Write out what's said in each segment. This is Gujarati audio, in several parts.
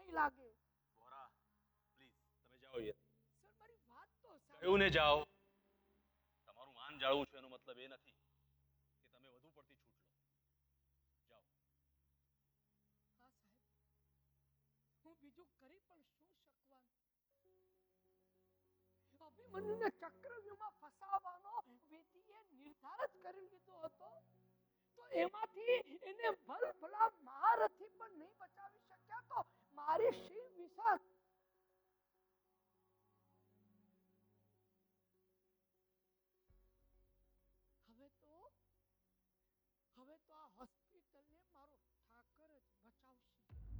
નહીં લાગે. બોરા પ્લીઝ તમે જાઓ અહીંયાથી. સર મારી વાત તો કહ્યું ને જાઓ. તમારું માન જાળવું છું એનો મતલબ એ નથી કે તમે વધુ પડતી છૂટ લો. જાઓ. હા સાહેબ, હું બીજું કરી પણ શું શકવાનું? અભિમન્યુને ચક્રવ્યૂહમાં ફસાવવાનો વિધિએ નિર્ધાર જ કરી લીધો હતો, તો એમાંથી એને ભલભલા મહારથી પણ નહીં બચાવી શક્યા તો મારી શી વિસાત. હવે તો આ હોસ્પિટલને મારો ઠાકર જ બચાવશે.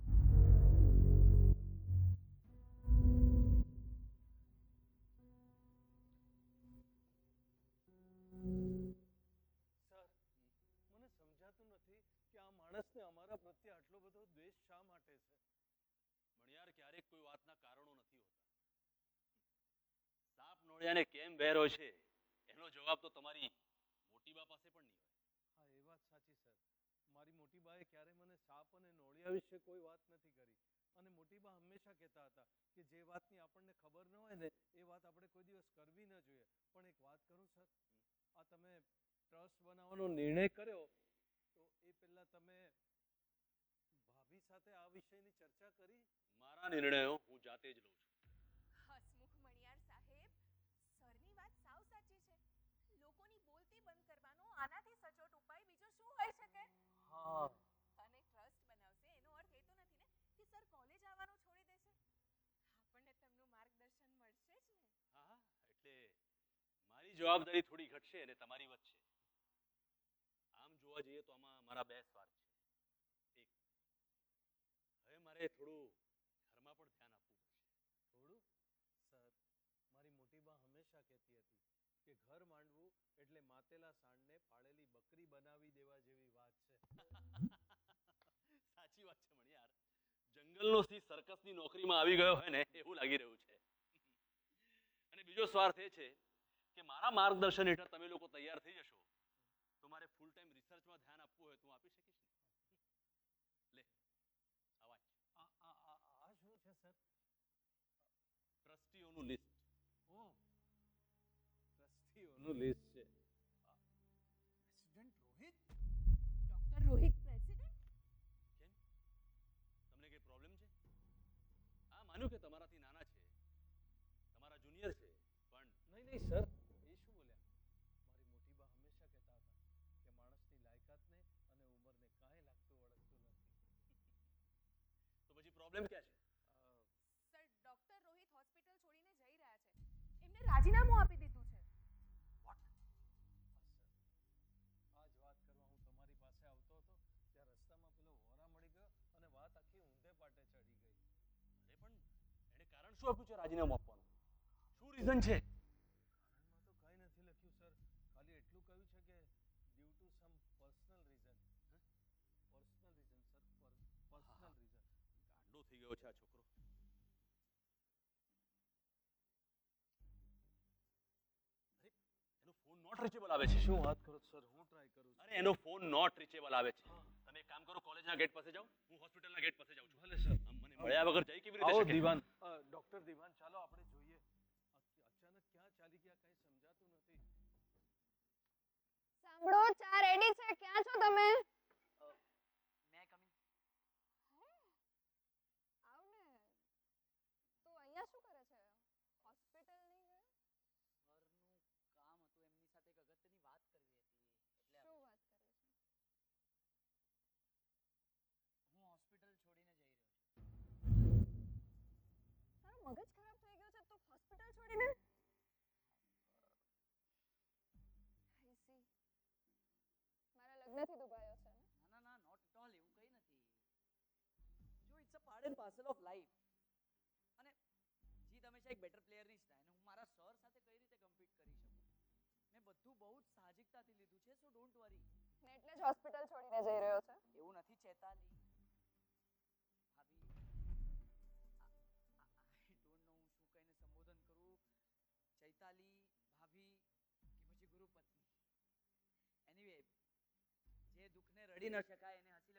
સર, મને સમજાતું નથી કે આ માણસને અમારા પ્રત્યે આટલો બધો દ્વેષ શા માટે છે. મણિયાર, ક્યારેક કોઈ વાતના કારણો નથી હોતા. સાપ નોળિયાને કેમ વેર હોય છે એનો જવાબ તો તમારી મોટી બા પાસે પણ નહીં હોય. હા, એ વાત સાચી સર. મારી મોટી બાએ ક્યારે મને સાપ અને નોળિયા વિશે કોઈ વાત નથી કરી. અને મોટી બા હંમેશા કહેતા હતા કે જે વાતની આપણને ખબર ન હોય ને એ વાત આપણે કોઈ દિવસ કરવી ન જોઈએ. પણ એક વાત કરું સર, આ તમે ટ્રસ્ટ બનાવવાનો નિર્ણય કર્યો તો એ પહેલા તમે ભાભી સાથે આ વિષયની ચર્ચા કરી? મારા નિર્ણયો હું જાતે જ લઉં છું. હસમુખ મણિયાર સાહેબ, સરની વાત સાવ સાચી છે. લોકોની બોલતી બંધ કરવાનો આનાથી સચોટ ઉપાય બીજો શું હોઈ શકે? હા. અને ટ્રસ્ટ બનાવશે એનો અર્થ એ તો નથી ને કે સર કોલેજ આવવાનું છોડી દેશે. આપણને તેમનું માર્ગદર્શન મળશે જ ને. હા, એટલે મારી જવાબદારી થોડી ઘટશે અને તમારી વધશે. આમ જોવા જઈએ તો આમાં મારા બે સ્વાર્થ છે. એક, હવે મારે થોડું ઘરમાં પણ ધ્યાન આપવું પડશે. થોડું? સર, મારી મોટી બા હંમેશા કહેતી હતી કે ઘર માંડવું એટલે માતેલા સાંડને પાળેલી બકરી બનાવી દેવા જેવી વાત છે. સાચી વાત છે મણિયાર. જંગલનો સિંહ સર્કસની નોકરીમાં આવી ગયો હોય ને એવું લાગી રહ્યું છે. અને બીજો સ્વાર્થ એ છે કે મારા માર્ગદર્શન હેઠળ તમે લોકો તૈયાર થઈ જશો તો મારે ફૂલ ટાઈમ રિસર્ચમાં ધ્યાન આપવું હોય તો હું આપી શકીશ ને. લે, આવાજ. આ શું છે સર? ટ્રસ્ટીઓનું લિસ્ટ. ઓહ, ટ્રસ્ટીઓનું લિસ્ટ છે. President Rohit? Doctor Rohit president? કેમ? તમને કઈ પ્રોબ્લેમ છે? હા, માન્યું કે તમારાથી નાના છે, તમારા જુનિયર છે, પણ નહીં સર, એ શું બોલ્યા? મારી મોટી બા હંમેશા કહેતા હતા કે માણસની લાયકાતને અને ઉંમરને કાંઈ લાગતું વળગતું નથી. તો પછી પ્રોબ્લેમ ક્યાં છે? સર, ડોક્ટર રોહિત હોસ્પિટલ છોડીને જઈ રહ્યા છે. એમને રાજીનામું આપી દીધું છે. વોટ? હા સર, આ જ વાત કરવા હું તમારી પાસે આવતો હતો ત્યાં રસ્તામાં પેલો વોરા મળી ગયો અને વાત આખી ઊંધે પાટે ચડી ગઈ. અરે પણ એને કારણ શું આપ્યું છે રાજીનામું આપવાનું? શું રીઝન છે? કારણમાં તો કાંઈ નથી લખ્યું સર, ખાલી એટલું કહ્યું છે કે due to sum personal reason. Personal reason sir, personal reason. ગાંડો થઈ ગયો છે આ છોકરો. અરે, એનો ફોન નોટ રીચેબલ આવે છે. શું વાત કરો સર? હું ટ્રાય કરું છું. અરે, એનો ફોન નોટ રીચેબલ આવે છે. તમે એક કામ કરો, કોલેજના ગેટ પાસે જાઓ, હું હોસ્પિટલના ગેટ પાસે જાઉં છું. ભલે સર. આમ મને મળ્યા વગર જઈ કેવી રીતે આવો શકે? દીવાન, ડોક્ટર દીવાન, ચાલો આપણે જોઈએ. અચાનક ક્યાં ચાલી ગયા કંઈ સમજાતું નથી. સાંભળો, ચા રેડી છે. ક્યાં છો તમે? મે કમિંગ. આવ ને. તો અહીંયા શું કરે છે? હોસ્પિટલ નહીં ગયો? ઘરનું કામ હતું, એમની સાથે એક અગત્યની વાત કરવી હતી એટલે શું વાત કરે છે? હું હોસ્પિટલ છોડીને જઈ રહ્યો છું. તારો મગજ ખરાબ થઈ ગયો છે તો હોસ્પિટલ છોડીને? I C. મારા લગ્નથી દુભાયો છે ને? ના, નોટ એટ ઓલ, એવું કંઈ નથી. જો it's a part and parcel of life. અને જીત હંમેશા એક બેટર પ્લેયરની જ થાય, અને હું મારા સર સાથે કઈ રીતે કમ્પીટ કરી શકું? મેં બધું બહુ જ સાહજિકતાથી લીધું છે, સો ડોન્ટ વરી. ને એટલે જ હોસ્પિટલ છોડીને જઈ રહ્યો છે? એવું નથી ચેતાલી. ભાભી, આઈ ડોન્ટ નો હું શું કહીને સંબોધન કરું. ચૈતાલી, ભાભી કે પછી ગુરુપત્ની. એનીવે, જે દુઃખને રડી ન શકાય એને